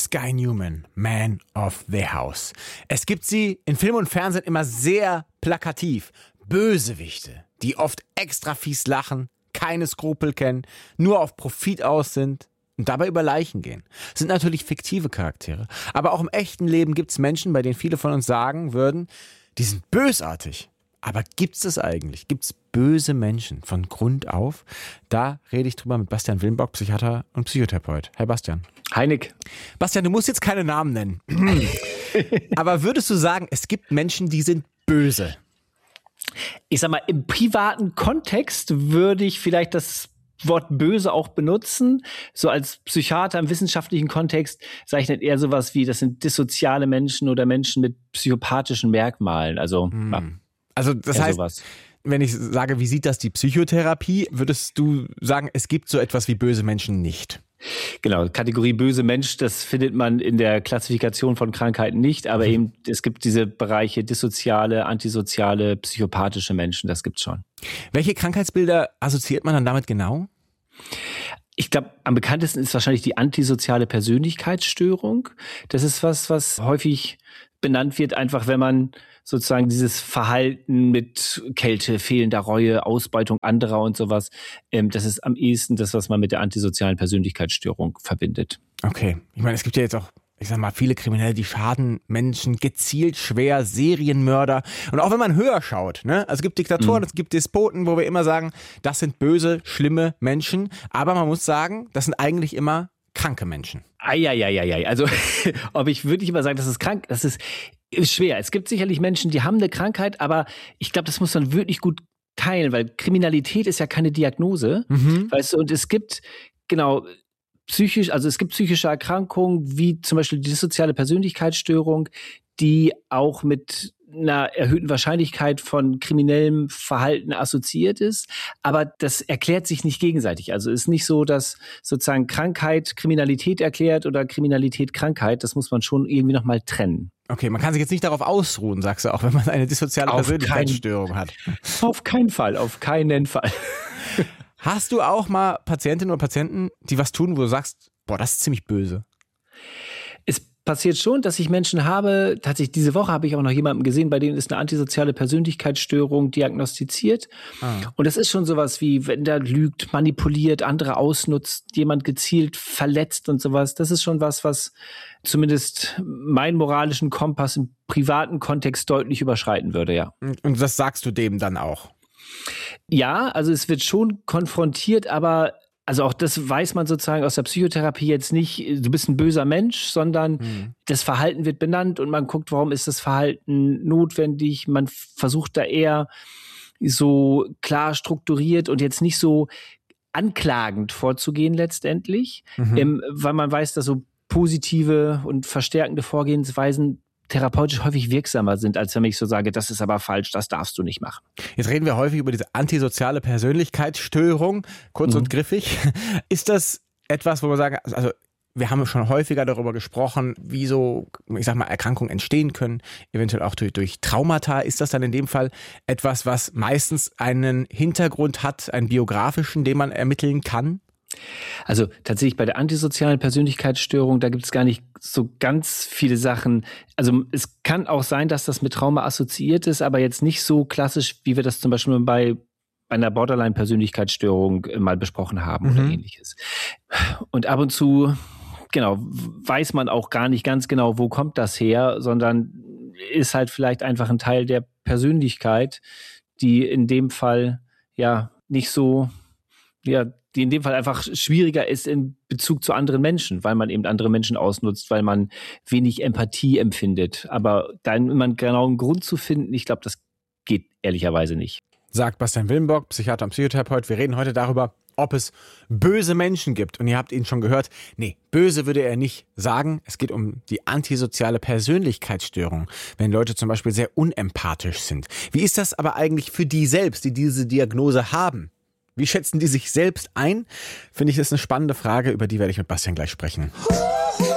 Guy Newman, Man of the House. Es gibt sie in Film und Fernsehen immer sehr plakativ. Bösewichte, die oft extra fies lachen, keine Skrupel kennen, nur auf Profit aus sind und dabei über Leichen gehen. Das sind natürlich fiktive Charaktere. Aber auch im echten Leben gibt es Menschen, bei denen viele von uns sagen würden, die sind bösartig. Aber gibt es das eigentlich? Gibt es böse Menschen von Grund auf? Da rede ich drüber mit Bastian Willenbock, Psychiater und Psychotherapeut. Hey Bastian. Hi Nick. Bastian, du musst jetzt keine Namen nennen. Aber würdest du sagen, es gibt Menschen, die sind böse? Ich sag mal, im privaten Kontext würde ich vielleicht das Wort böse auch benutzen. So als Psychiater im wissenschaftlichen Kontext sage ich dann eher sowas wie, das sind dissoziale Menschen oder Menschen mit psychopathischen Merkmalen. Also, Also das heißt, sowas. Wenn ich sage, wie sieht das die Psychotherapie, würdest du sagen, es gibt so etwas wie böse Menschen nicht? Genau, Kategorie böse Mensch, das findet man in der Klassifikation von Krankheiten nicht, aber eben es gibt diese Bereiche dissoziale, antisoziale, psychopathische Menschen, das gibt's schon. Welche Krankheitsbilder assoziiert man dann damit genau? Ich glaube, am bekanntesten ist wahrscheinlich die antisoziale Persönlichkeitsstörung. Das ist was häufig benannt wird, einfach wenn man sozusagen dieses Verhalten mit Kälte, fehlender Reue, Ausbeutung anderer und sowas, das ist am ehesten das, was man mit der antisozialen Persönlichkeitsstörung verbindet. Okay, ich meine, es gibt ja jetzt auch, ich sag mal, viele Kriminelle, die schaden Menschen gezielt schwer, Serienmörder. Und auch wenn man höher schaut, ne? Also es gibt Diktatoren, es gibt Despoten, wo wir immer sagen, das sind böse, schlimme Menschen. Aber man muss sagen, das sind eigentlich immer kranke Menschen. Eieieiei. Also, ob ich wirklich immer sage, das ist krank, das ist schwer. Es gibt sicherlich Menschen, die haben eine Krankheit, aber ich glaube, das muss man wirklich gut teilen, weil Kriminalität ist ja keine Diagnose. Weißt du, und es gibt, genau, es gibt psychische Erkrankungen, wie zum Beispiel die dissoziale Persönlichkeitsstörung, die auch mit einer erhöhten Wahrscheinlichkeit von kriminellem Verhalten assoziiert ist. Aber das erklärt sich nicht gegenseitig. Also ist nicht so, dass sozusagen Krankheit Kriminalität erklärt oder Kriminalität Krankheit. Das muss man schon irgendwie nochmal trennen. Okay, man kann sich jetzt nicht darauf ausruhen, sagst du, auch wenn man eine dissoziale Persönlichkeitsstörung hat. Auf keinen Fall. Hast du auch mal Patientinnen oder Patienten, die was tun, wo du sagst, boah, das ist ziemlich böse? Es passiert schon, dass ich Menschen habe, tatsächlich diese Woche habe ich auch noch jemanden gesehen, bei dem ist eine antisoziale Persönlichkeitsstörung diagnostiziert. Und das ist schon sowas wie, wenn der lügt, manipuliert, andere ausnutzt, jemand gezielt verletzt und sowas. Das ist schon was zumindest meinen moralischen Kompass im privaten Kontext deutlich überschreiten würde, ja. Und das sagst du dem dann auch? Ja, also es wird schon konfrontiert, aber also auch das weiß man sozusagen aus der Psychotherapie jetzt nicht, du bist ein böser Mensch, sondern das Verhalten wird benannt und man guckt, warum ist das Verhalten notwendig. Man versucht da eher so klar strukturiert und jetzt nicht so anklagend vorzugehen letztendlich, weil man weiß, dass so positive und verstärkende Vorgehensweisen therapeutisch häufig wirksamer sind, als wenn ich so sage, das ist aber falsch, das darfst du nicht machen. Jetzt reden wir häufig über diese antisoziale Persönlichkeitsstörung, kurz und griffig. Ist das etwas, wo wir sagen, also wir haben schon häufiger darüber gesprochen, wie so, ich sag mal, Erkrankungen entstehen können, eventuell auch durch Traumata. Ist das dann in dem Fall etwas, was meistens einen Hintergrund hat, einen biografischen, den man ermitteln kann? Also tatsächlich bei der antisozialen Persönlichkeitsstörung, da gibt es gar nicht so ganz viele Sachen. Also es kann auch sein, dass das mit Trauma assoziiert ist, aber jetzt nicht so klassisch, wie wir das zum Beispiel bei einer Borderline-Persönlichkeitsstörung mal besprochen haben oder ähnliches. Und ab und zu, genau, weiß man auch gar nicht ganz genau, wo kommt das her, sondern ist halt vielleicht einfach ein Teil der Persönlichkeit, die in dem Fall ja nicht so, ja, die in dem Fall einfach schwieriger ist in Bezug zu anderen Menschen, weil man eben andere Menschen ausnutzt, weil man wenig Empathie empfindet. Aber dann immer einen genauen Grund zu finden, ich glaube, das geht ehrlicherweise nicht. Sagt Bastian Willenbock, Psychiater und Psychotherapeut. Wir reden heute darüber, ob es böse Menschen gibt. Und ihr habt ihn schon gehört, nee, böse würde er nicht sagen. Es geht um die antisoziale Persönlichkeitsstörung, wenn Leute zum Beispiel sehr unempathisch sind. Wie ist das aber eigentlich für die selbst, die diese Diagnose haben? Wie schätzen die sich selbst ein? Finde ich, das ist eine spannende Frage, über die werde ich mit Bastian gleich sprechen.